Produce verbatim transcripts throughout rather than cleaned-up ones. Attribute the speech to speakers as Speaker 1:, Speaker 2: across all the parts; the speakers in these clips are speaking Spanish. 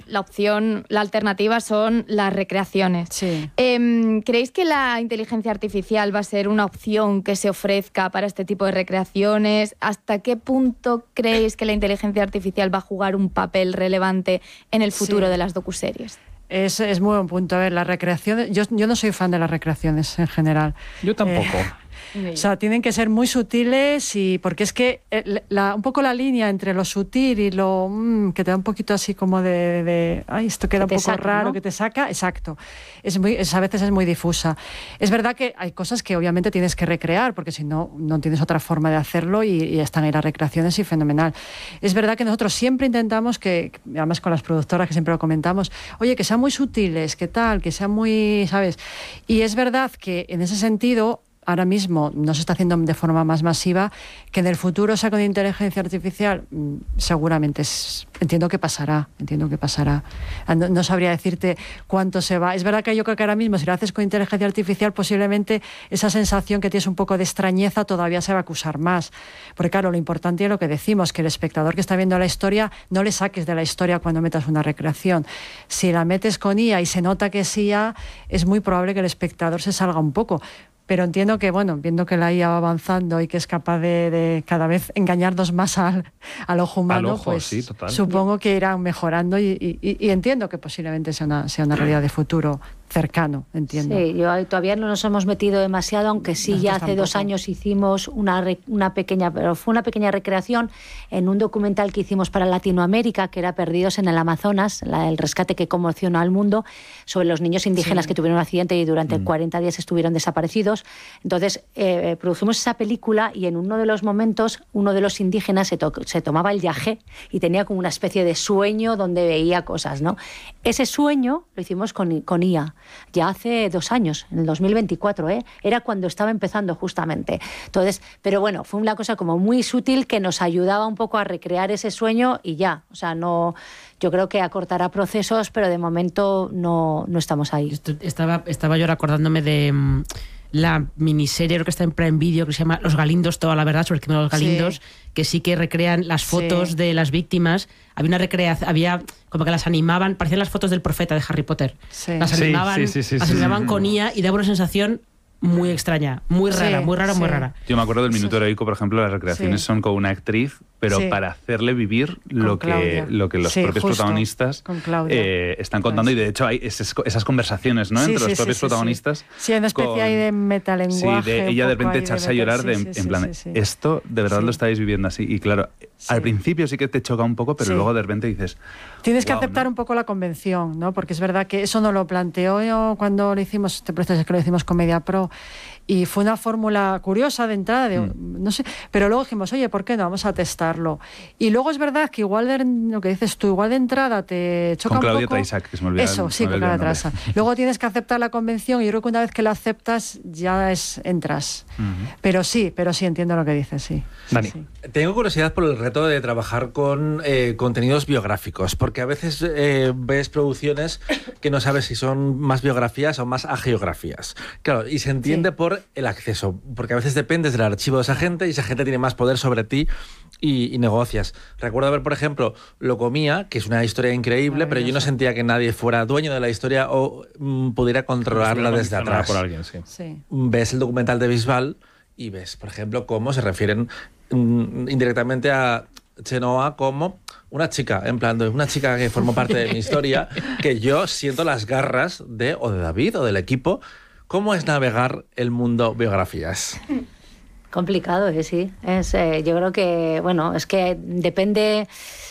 Speaker 1: la opción, la alternativa son las recreaciones.
Speaker 2: Sí.
Speaker 1: Eh, ¿Creéis que la inteligencia artificial va a ser una opción que se ofrezca para este tipo de recreaciones? ¿Hasta qué punto creéis que la inteligencia artificial va a jugar un papel relevante en el futuro
Speaker 2: Sí.
Speaker 1: de las docuseries?
Speaker 2: Es, es muy buen punto. A ver, las recreaciones... Yo, yo no soy fan de las recreaciones en general.
Speaker 3: Yo tampoco.
Speaker 2: Eh, O sea, tienen que ser muy sutiles y porque es que eh, la, un poco la línea entre lo sutil y lo mmm, que te da un poquito así como de, de ay, esto queda un poco
Speaker 4: saca,
Speaker 2: raro,
Speaker 4: ¿no?
Speaker 2: que te saca, exacto. Es muy, es, a veces es muy difusa. Es verdad que hay cosas que obviamente tienes que recrear porque si no, no tienes otra forma de hacerlo y, y están ahí las recreaciones y fenomenal. Es verdad que nosotros siempre intentamos que, además con las productoras que siempre lo comentamos, oye, que sean muy sutiles, que tal, que sean muy, ¿sabes? Y es verdad que en ese sentido ahora mismo no se está haciendo de forma más masiva, que en el futuro sea con inteligencia artificial, seguramente es, entiendo que pasará, entiendo que pasará. No, no sabría decirte cuánto se va. Es verdad que yo creo que ahora mismo si lo haces con inteligencia artificial posiblemente esa sensación que tienes un poco de extrañeza todavía se va a acusar más. Porque claro, lo importante es lo que decimos, que el espectador que está viendo la historia no le saques de la historia cuando metas una recreación. Si la metes con I A y se nota que es I A, es muy probable que el espectador se salga un poco. Pero entiendo que, bueno, viendo que la I A va avanzando y que es capaz de, de cada vez engañarnos más al, al ojo humano,
Speaker 3: Al ojo,
Speaker 2: pues
Speaker 3: sí, total.
Speaker 2: supongo que irán mejorando y, y, y entiendo que posiblemente sea una, sea una realidad de futuro cercano, entiendo.
Speaker 4: Sí, yo, todavía no nos hemos metido demasiado, aunque sí
Speaker 2: Nosotros
Speaker 4: ya hace
Speaker 2: tampoco.
Speaker 4: dos años hicimos una, re, una pequeña, pero fue una pequeña recreación en un documental que hicimos para Latinoamérica, que era Perdidos en el Amazonas, la, el rescate que conmocionó al mundo, sobre los niños indígenas
Speaker 2: Sí.
Speaker 4: que tuvieron un accidente y durante
Speaker 3: Mm.
Speaker 4: cuarenta días estuvieron desaparecidos. Entonces, eh, produjimos esa película y en uno de los momentos, uno de los indígenas se, to se tomaba el yagé y tenía como una especie de sueño donde veía cosas, ¿no? Ese sueño lo hicimos con, con I A. Ya hace dos años, en el dos mil veinticuatro, ¿eh? Era cuando estaba empezando justamente. Entonces, pero bueno, fue una cosa como muy sutil que nos ayudaba un poco a recrear ese sueño y ya. O sea, no, yo creo que acortará procesos, pero de momento no, no estamos ahí.
Speaker 5: Esto- Estaba, estaba yo recordándome de mm, la miniserie creo que está en Prime Video que se llama Los Galindos, toda la verdad sobre el crimen de los Galindos,
Speaker 2: Sí.
Speaker 5: que sí que recrean las fotos
Speaker 2: Sí.
Speaker 5: de las víctimas. Había una recreación, había como que las animaban, parecían las fotos del profeta de Harry Potter.
Speaker 2: Sí.
Speaker 5: Las
Speaker 3: Sí,
Speaker 5: animaban,
Speaker 3: sí, sí, sí,
Speaker 5: las
Speaker 3: sí,
Speaker 5: animaban
Speaker 3: sí.
Speaker 5: con I A y daba una sensación muy extraña, muy rara,
Speaker 2: Sí,
Speaker 5: muy rara, muy
Speaker 2: sí.
Speaker 5: rara.
Speaker 3: Yo me acuerdo del
Speaker 2: Eso
Speaker 3: Minuto
Speaker 2: es-
Speaker 3: Heroico, por ejemplo, las recreaciones
Speaker 2: Sí.
Speaker 3: son con una actriz, pero
Speaker 2: Sí.
Speaker 3: para hacerle vivir lo que,
Speaker 2: Claudia.
Speaker 3: lo que los
Speaker 2: Sí,
Speaker 3: propios
Speaker 2: justo,
Speaker 3: protagonistas
Speaker 2: con Claudia.
Speaker 3: eh, están contando. Y de hecho hay esas, esas conversaciones, ¿no?
Speaker 2: Sí,
Speaker 3: Entre
Speaker 2: sí,
Speaker 3: los
Speaker 2: sí,
Speaker 3: propios
Speaker 2: sí, sí.
Speaker 3: protagonistas.
Speaker 2: Sí, hay una especie
Speaker 3: con-
Speaker 2: ahí de
Speaker 3: Sí,
Speaker 2: metalenguaje.
Speaker 3: de ella
Speaker 2: un
Speaker 3: de
Speaker 2: poco
Speaker 3: repente
Speaker 2: ahí
Speaker 3: echarse a
Speaker 2: metal-
Speaker 3: llorar
Speaker 2: sí,
Speaker 3: de,
Speaker 2: sí,
Speaker 3: en
Speaker 2: sí,
Speaker 3: plan,
Speaker 2: sí, sí.
Speaker 3: esto de verdad
Speaker 2: Sí.
Speaker 3: lo estáis viviendo así. Y claro, al
Speaker 2: Sí.
Speaker 3: principio sí que te choca un poco, pero
Speaker 2: Sí.
Speaker 3: luego de repente dices...
Speaker 2: Tienes que
Speaker 3: "Guau",
Speaker 2: aceptar
Speaker 3: ¿no?
Speaker 2: un poco la convención, ¿no? Porque es verdad que eso no lo planteó yo cuando lo hicimos, este proceso que lo hicimos con MediaPro, y fue una fórmula curiosa de entrada, de,
Speaker 3: Mm.
Speaker 2: no sé, pero luego dijimos, oye, ¿por qué no? Vamos a testarlo. Y luego es verdad que igual de, lo que dices tú, igual de entrada te choca
Speaker 3: Con
Speaker 2: un
Speaker 3: Claudia
Speaker 2: poco.
Speaker 3: Traisac, que se me olvida
Speaker 2: Eso,
Speaker 3: el-
Speaker 2: sí,
Speaker 3: se me
Speaker 2: con
Speaker 3: olvida
Speaker 2: Claudia
Speaker 3: el nombre.
Speaker 2: Traisac. Luego tienes que aceptar la convención y yo creo que una vez que la aceptas ya es entras.
Speaker 3: Ujú.
Speaker 2: Pero sí, pero sí, entiendo lo que dices, sí. Sí,
Speaker 3: Dani.
Speaker 2: sí.
Speaker 6: Tengo curiosidad por el reto de trabajar con eh, contenidos biográficos, porque a veces eh, ves producciones que no sabes si son más biografías o más agiografías. Claro, y se entiende
Speaker 2: Sí.
Speaker 6: por el acceso, porque a veces dependes del archivo de esa gente y esa gente tiene más poder sobre ti y, y negocias. Recuerdo ver, por ejemplo, Lo Comía, que es una historia increíble, pero yo no
Speaker 2: Maravilloso.
Speaker 6: sentía que nadie fuera dueño de la historia o mm, pudiera controlarla desde
Speaker 3: Condicionada
Speaker 6: atrás.
Speaker 3: por alguien, sí.
Speaker 2: Sí.
Speaker 6: Ves el documental de Bisbal y ves, por ejemplo, cómo se refieren mm, indirectamente a Chenoa como una chica, en plan, de una chica que formó parte de mi historia, que yo siento las garras de, o de David, o del equipo. ¿Cómo es navegar el mundo biografías?
Speaker 4: Complicado, ¿eh? Sí. Es, eh, yo creo que, bueno, es que depende...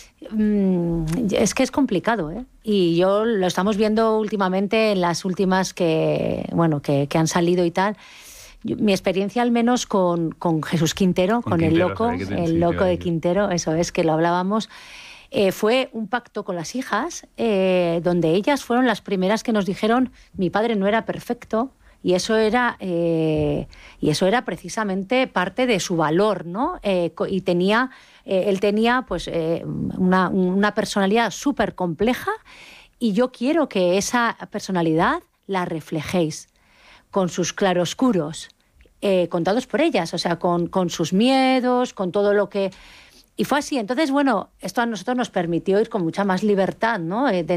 Speaker 4: mm, es que es complicado, ¿eh? Y yo lo estamos viendo últimamente en las últimas que, bueno, que, que han salido y tal. Yo- mi experiencia al menos con, con Jesús Quintero,
Speaker 3: Con
Speaker 4: con,
Speaker 3: Quintero,
Speaker 4: el loco,
Speaker 3: sabía que te- sí, te
Speaker 4: el
Speaker 3: iba a
Speaker 4: loco de
Speaker 3: decir.
Speaker 4: Quintero, eso es, que lo hablábamos. Eh, fue un pacto con las hijas, eh, donde ellas fueron las primeras que nos dijeron, mi padre no era perfecto, y eso era, eh, y eso era precisamente parte de su valor, ¿no? Eh, co- y tenía, eh, él tenía pues, eh, una, una personalidad súper compleja, y yo quiero que esa personalidad la reflejéis con sus claroscuros, eh, contados por ellas, o sea, con, con sus miedos, con todo lo que... Y fue así. Entonces, bueno, esto a nosotros nos permitió ir con mucha más libertad, ¿no? Eh, de